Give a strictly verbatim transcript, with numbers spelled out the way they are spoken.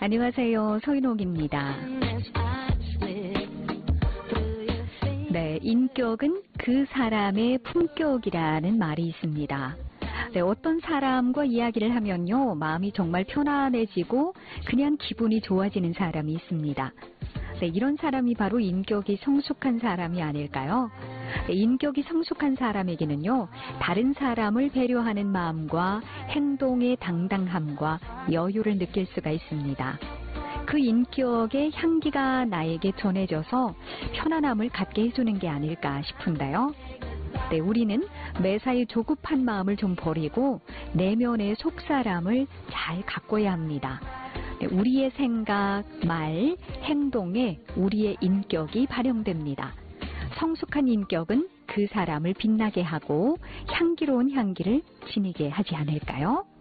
안녕하세요. 서인옥입니다. 네, 인격은 그 사람의 품격이라는 말이 있습니다. 네, 어떤 사람과 이야기를 하면요, 마음이 정말 편안해지고 그냥 기분이 좋아지는 사람이 있습니다. 네, 이런 사람이 바로 인격이 성숙한 사람이 아닐까요? 네, 인격이 성숙한 사람에게는요, 다른 사람을 배려하는 마음과 행동의 당당함과 여유를 느낄 수가 있습니다. 그 인격의 향기가 나에게 전해져서 편안함을 갖게 해주는 게 아닐까 싶은데요. 네, 우리는 매사에 조급한 마음을 좀 버리고 내면의 속사람을 잘 가꿔야 합니다. 네, 우리의 생각, 말, 행동에 우리의 인격이 발현됩니다. 성숙한 인격은 그 사람을 빛나게 하고 향기로운 향기를 지니게 하지 않을까요?